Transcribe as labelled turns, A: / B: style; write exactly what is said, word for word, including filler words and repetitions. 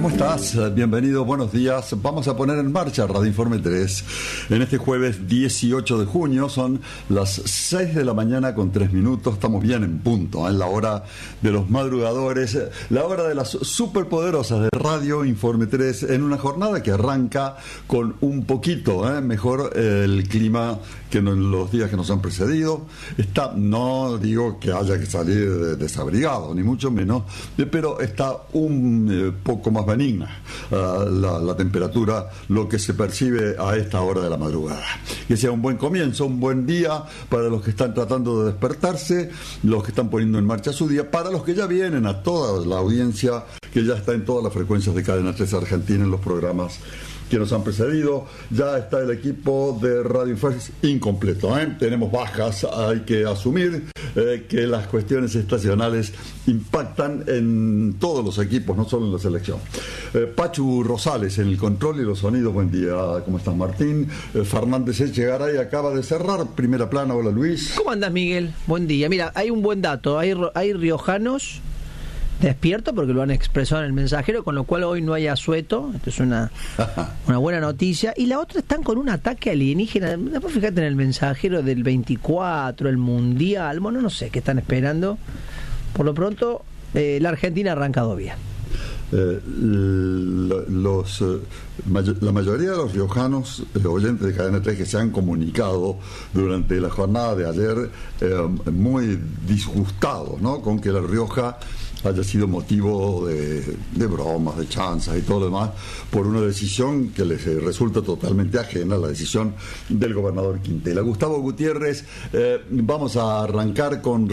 A: ¿Cómo estás? Bienvenido, buenos días. Vamos a poner en marcha Radio Informe tres. En este jueves dieciocho de junio son las seis de la mañana con tres minutos. Estamos bien en punto, en la hora de los madrugadores, la hora de las superpoderosas de Radio Informe tres, en una jornada que arranca con un poquito ¿eh? mejor eh, el clima que en los días que nos han precedido. Está, no digo que haya que salir desabrigado, ni mucho menos, pero está un eh, poco más benigna uh, la, la temperatura, lo que se percibe a esta hora de la madrugada. Que sea un buen comienzo, un buen día para los que están tratando de despertarse, los que están poniendo en marcha su día, para los que ya vienen, a toda la audiencia que ya está en todas las frecuencias de Cadena tres Argentina en los programas que nos han precedido. Ya está el equipo de Radio Informe incompleto, ¿eh? Tenemos bajas, hay que asumir eh, que las cuestiones estacionales impactan en todos los equipos, no solo en la selección. eh, Pachu Rosales en el control y los sonidos. Buen día, ¿cómo estás, Martín? eh, Fernández Echegaray acaba de cerrar primera plana. Hola, Luis.
B: ¿Cómo andás, Miguel? Buen día. Mira, hay un buen dato, hay, hay riojanos despierto porque lo han expresado en el mensajero, con lo cual hoy no hay asueto. Esto es una, una buena noticia. Y la otra, están con un ataque alienígena. Después fíjate en el mensajero del veinticuatro, el mundial, bueno, no sé qué están esperando. Por lo pronto, eh, la Argentina ha arrancado bien.
A: Eh, los, eh, may- la mayoría de los riojanos eh, oyentes de Cadena tres que se han comunicado durante la jornada de ayer eh, muy disgustados, ¿no?, con que La Rioja haya sido motivo de, de bromas, de chanzas y todo lo demás, por una decisión que les resulta totalmente ajena, la decisión del gobernador Quintela. Gustavo Gutiérrez, eh, vamos a arrancar con